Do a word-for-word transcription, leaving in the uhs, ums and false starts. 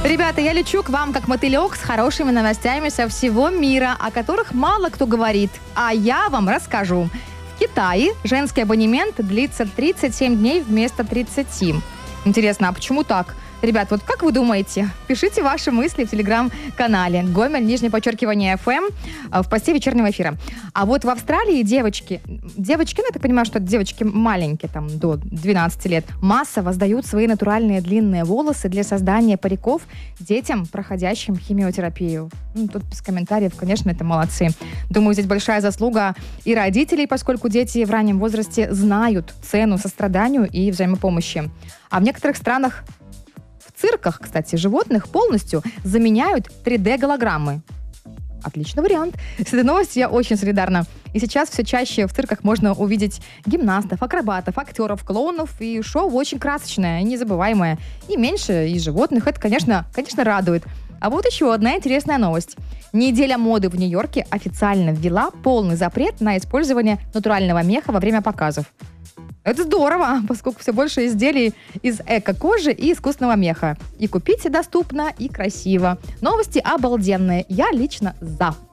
Ребята, я лечу к вам как мотылек с хорошими новостями со всего мира, о которых мало кто говорит. А я вам расскажу. В Китае женский абонемент длится тридцать семь дней вместо тридцати. Интересно, а почему так? Ребят, вот как вы думаете? Пишите ваши мысли в телеграм-канале Гомель, нижнее подчеркивание эф эм, в посте вечернего эфира. А вот в Австралии девочки, девочки, ну я так понимаю, что это девочки маленькие, там, до двенадцати лет, массово сдают свои натуральные длинные волосы для создания париков детям, проходящим химиотерапию. Ну, тут без комментариев, конечно, это молодцы. Думаю, здесь большая заслуга и родителей, поскольку дети в раннем возрасте знают цену состраданию и взаимопомощи. А в некоторых странах в цирках, кстати, животных полностью заменяют три дэ-голограммы. Отличный вариант. С этой новостью я очень солидарна. И сейчас все чаще в цирках можно увидеть гимнастов, акробатов, актеров, клоунов. И шоу очень красочное и незабываемое. И меньше, и животных. Это, конечно, конечно, радует. А вот еще одна интересная новость. Неделя моды в Нью-Йорке официально ввела полный запрет на использование натурального меха во время показов. Это здорово, поскольку все больше изделий из эко-кожи и искусственного меха. И купить доступно, и красиво. Новости обалденные. Я лично за.